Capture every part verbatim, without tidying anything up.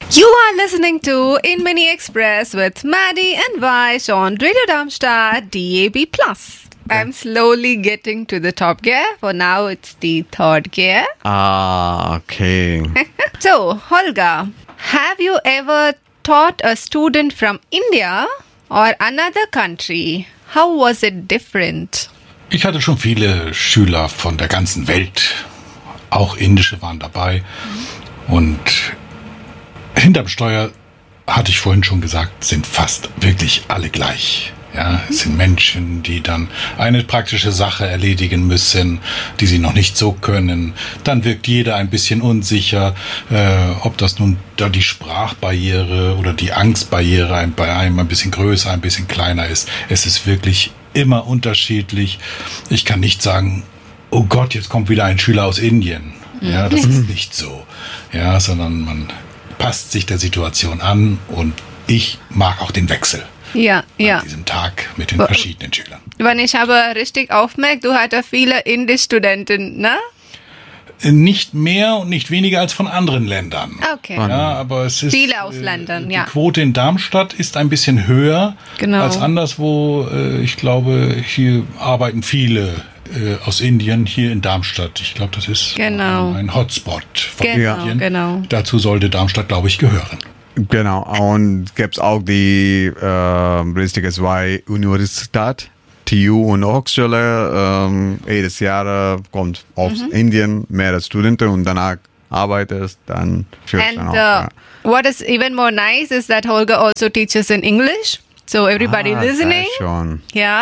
You are listening to In Mini Express with Maddie and Vaish on Radio Darmstadt D A B plus. I'm slowly getting to the top gear. For now, it's the third gear. Ah, okay. So, Holger, have you ever taught a student from India or another country? How was it different? Ich hatte schon viele Schüler von der ganzen Welt. Auch Indische waren dabei. Und hinterm Steuer, hatte ich vorhin schon gesagt, sind fast wirklich alle gleich. Ja, es sind Menschen, die dann eine praktische Sache erledigen müssen, die sie noch nicht so können. Dann wirkt jeder ein bisschen unsicher, äh, ob das nun da die Sprachbarriere oder die Angstbarriere bei einem ein bisschen größer, ein bisschen kleiner ist. Es ist wirklich immer unterschiedlich. Ich kann nicht sagen, oh Gott, jetzt kommt wieder ein Schüler aus Indien. Ja, das ist nicht so. Ja, sondern man passt sich der Situation an und ich mag auch den Wechsel. Ja, ja. An diesem Tag mit den verschiedenen Schülern. Wenn ich aber richtig aufmerke, du hattest viele Indisch-Studenten, ne? Nicht mehr und nicht weniger als von anderen Ländern. Okay. Ja, aber es ist, viele aus Ländern, die ja. Die Quote in Darmstadt ist ein bisschen höher genau. als anderswo. Ich glaube, hier arbeiten viele aus Indien hier in Darmstadt. Ich glaube, das ist genau. ein Hotspot von genau, Indien. Genau. Dazu sollte Darmstadt, glaube ich, gehören. Genau, und gibt es auch die äh, richtige zwei Universität, T U und Hochschule. Ähm, jedes Jahr kommt aus mhm. Indien mehr Studenten und danach arbeitest dann für And auch, uh, ja. What is even more nice is that Holger also teaches in English. So everybody ah, listening. Schon. Ja.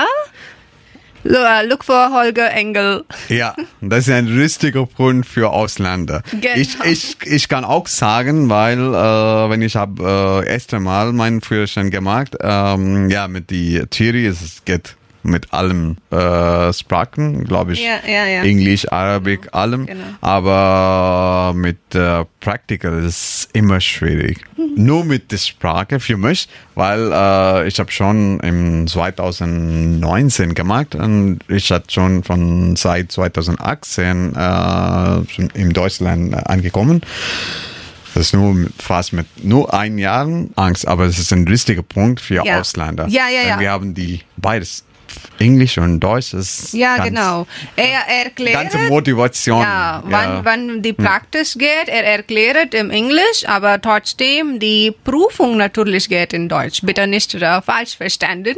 Look for Holger Engel. Ja, das ist ein richtiger Punkt für Ausländer. Genau. Ich, ich, ich kann auch sagen, weil äh, wenn ich habe äh, erste Mal meinen Führerschein gemacht, ähm, ja, mit die Theorie, es geht mit allem äh, Sprachen, glaube ich, ja, ja, ja. Englisch, Arabisch, genau. allem, genau. aber mit äh, Practical ist es immer schwierig. Mhm. Nur mit der Sprache für mich, weil äh, ich habe schon im zwanzig neunzehn gemacht und ich hatte schon von seit zwanzig achtzehn äh, schon in Deutschland angekommen. Das ist nur fast mit nur ein Jahr Angst, aber es ist ein richtiger Punkt für ja. Ausländer. Ja, ja, ja. Wir haben die beides. Englisch und Deutsch ist ja ganz, genau. Er erklärt ganze Motivation. Ja, ja. Wann, wann die Praxis hm. geht, er erklärt im Englisch, aber trotzdem die Prüfung natürlich geht in Deutsch. Bitte nicht uh, falsch verstanden.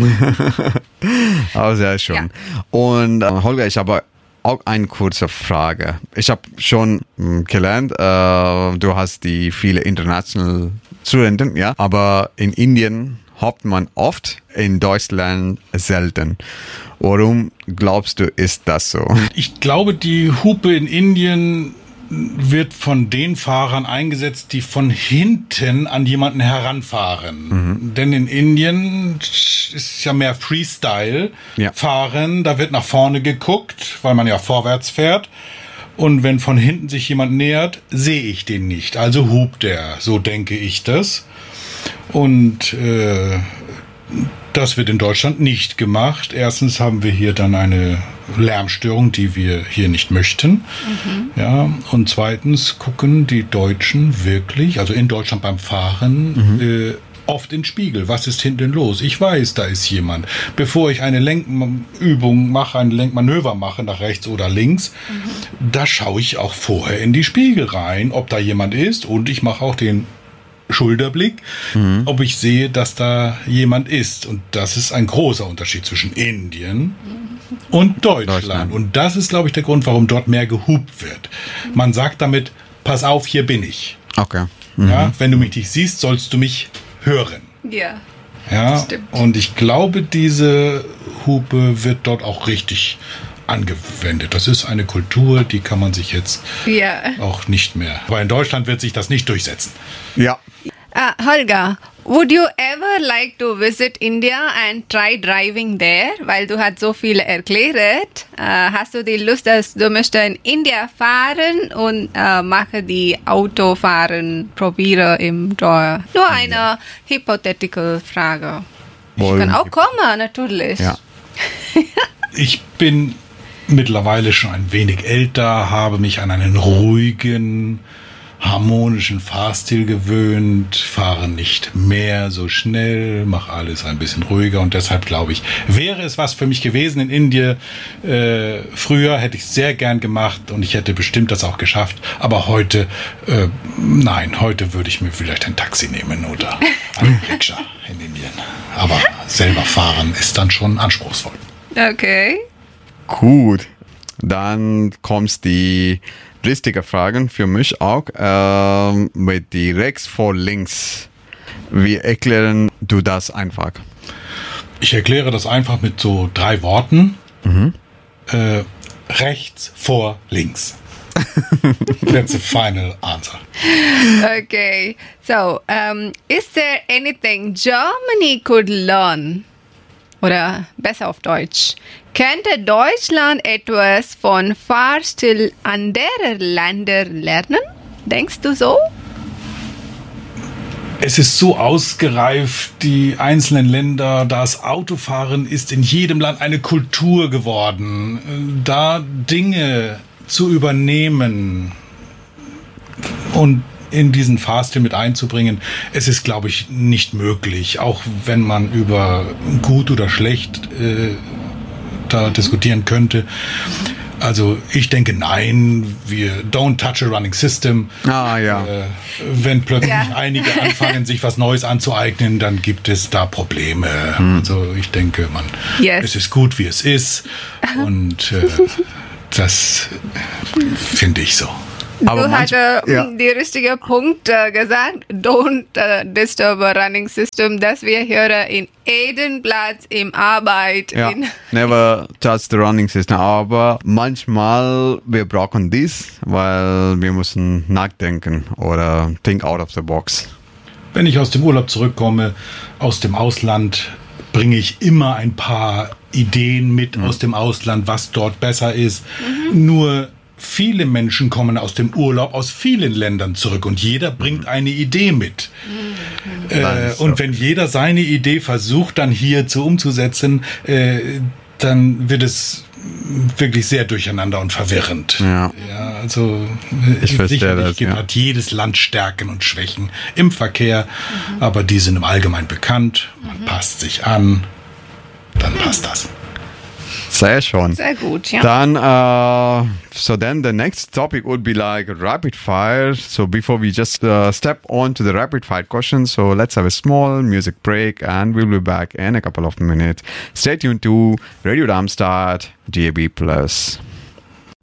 Aber sehr schön. Ja. Und äh, Holger, ich habe auch eine kurze Frage. Ich habe schon mh, gelernt, äh, du hast die viele international Studenten, ja, aber in Indien hofft man oft, in Deutschland selten. Warum glaubst du, ist das so? Ich glaube, die Hupe in Indien wird von den Fahrern eingesetzt, die von hinten an jemanden heranfahren. Mhm. Denn in Indien ist ja mehr Freestyle ja. fahren, da wird nach vorne geguckt, weil man ja vorwärts fährt. Und wenn von hinten sich jemand nähert, sehe ich den nicht. Also hupt er, so denke ich das. Und äh, das wird in Deutschland nicht gemacht. Erstens haben wir hier dann eine Lärmstörung, die wir hier nicht möchten. Mhm. Ja, und zweitens gucken die Deutschen wirklich, also in Deutschland beim Fahren, mhm. äh, oft in den Spiegel. Was ist hinten los? Ich weiß, da ist jemand. Bevor ich eine Lenkübung mache, ein Lenkmanöver mache, nach rechts oder links, mhm. da schaue ich auch vorher in die Spiegel rein, ob da jemand ist. Und ich mache auch den Schulterblick, mhm. ob ich sehe, dass da jemand ist. Und das ist ein großer Unterschied zwischen Indien und Deutschland. Deutschland. Und das ist, glaube ich, der Grund, warum dort mehr gehupt wird. Man sagt damit, pass auf, hier bin ich. Okay. Mhm. Ja, wenn du mich nicht siehst, sollst du mich hören. Ja. Ja, und ich glaube, diese Hupe wird dort auch richtig angewendet. Das ist eine Kultur, die kann man sich jetzt ja. auch nicht mehr. Aber in Deutschland wird sich das nicht durchsetzen. Ja. Uh, Holger, would you ever like to visit India and try driving there? Weil du hast so viel erklärt. Uh, hast du die Lust, dass du möchtest in India fahren und uh, mache die Autofahren, probiere im Tor? Nur eine ja. hypothetical Frage. Ich kann auch kommen, natürlich. Ja. Ich bin mittlerweile schon ein wenig älter, habe mich an einen ruhigen harmonischen Fahrstil gewöhnt, fahre nicht mehr so schnell, mache alles ein bisschen ruhiger und deshalb glaube ich, wäre es was für mich gewesen in Indien. Äh, früher hätte ich es sehr gern gemacht und ich hätte bestimmt das auch geschafft, aber heute, äh, nein, heute würde ich mir vielleicht ein Taxi nehmen oder ein Rikscha in Indien. Aber selber fahren ist dann schon anspruchsvoll. Okay. Gut, dann kommt die richtige Frage für mich auch ähm, mit die rechts vor links. Wie erklären du das einfach? Ich erkläre das einfach mit so drei Worten. Mhm. Äh, rechts vor links. That's the final answer. Okay, so um, is there anything Germany could learn? Oder besser auf Deutsch. Könnte Deutschland etwas von Fahrstil anderer Länder lernen? Denkst du so? Es ist so ausgereift, die einzelnen Länder, das Autofahren ist in jedem Land eine Kultur geworden. Da Dinge zu übernehmen und in diesen Fahrstil mit einzubringen, es ist, glaube ich, nicht möglich, auch wenn man über gut oder schlecht äh, da diskutieren könnte. Also ich denke, nein, wir don't touch a running system. Ah, ja. Äh, wenn plötzlich ja. einige anfangen, sich was Neues anzueignen, dann gibt es da Probleme. Hm. Also ich denke, man, yes. es ist gut, wie es ist und äh, das finde ich so. Aber du manch, hast äh, ja. die richtige Punkt äh, gesagt. Don't äh, disturb a running system. Das wir hören in jedem Platz im Arbeit. Ja, in never touch the running system. Aber manchmal wir brauchen dies, weil wir müssen nachdenken oder think out of the box. Wenn ich aus dem Urlaub zurückkomme, aus dem Ausland, bringe ich immer ein paar Ideen mit mhm. aus dem Ausland, was dort besser ist. Mhm. Nur viele Menschen kommen aus dem Urlaub aus vielen Ländern zurück und jeder bringt eine Idee mit. Mhm. Äh, und wenn jeder seine Idee versucht, dann hier zu umzusetzen, äh, dann wird es wirklich sehr durcheinander und verwirrend. Ja. Ja, also ich sicherlich das, gibt ja. hat jedes Land Stärken und Schwächen im Verkehr, mhm. aber die sind im Allgemeinen bekannt. Man mhm. passt sich an, dann mhm. passt das. Sehr schön. Sehr gut, ja. Dann, uh, so then the next topic would be like rapid fire. So before we just uh, step on to the rapid fire questions, so let's have a small music break and we'll be back in a couple of minutes. Stay tuned to Radio Darmstadt D A B plus.